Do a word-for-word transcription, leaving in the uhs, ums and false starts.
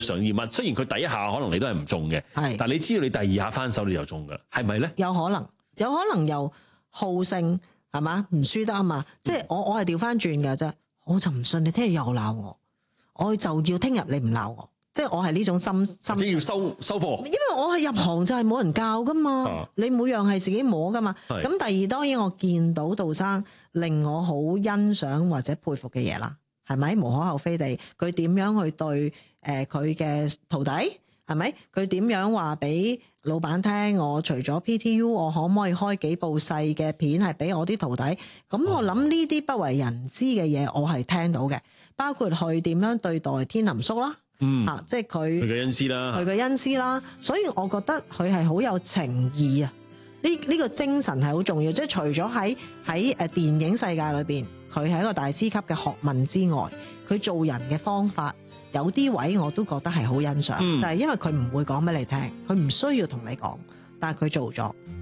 常驗物，雖然佢第一下可能你都係唔中嘅，但係你知道你第二下翻手你就中㗎，係咪咧？ 有可能，有可能由好勝係嘛，唔輸得啊嘛，即係我我係調翻轉㗎啫，我就唔信你聽日又鬧我，我就要聽日你唔鬧我。即係我係呢種心心， 即係要收收貨。 因為我係入行就係冇人教噶嘛，啊、你每樣係自己摸噶嘛。咁第二當然我見到杜生令我好欣賞或者佩服嘅嘢啦，係咪？無可厚非地，佢點樣去對誒佢嘅徒弟，係咪？佢點樣話俾老闆聽？我除咗 P T U， 我可唔可以開幾部細嘅片係俾我啲徒弟？咁我諗呢啲不為人知嘅嘢，我係聽到嘅，包括佢點樣對待天林叔啦。 嗯， 啊，即係佢佢嘅恩師啦， 佢嘅恩師啦，所以我覺得佢係好有情義啊！呢、呢、呢個精神係好重要，即係除咗喺喺誒電影世界裏邊，佢係一個大師級嘅學問之外，佢做人嘅方法有啲位我都覺得係好欣賞，嗯、就係因為佢唔會講俾你聽，佢唔需要同你講，但係佢做咗。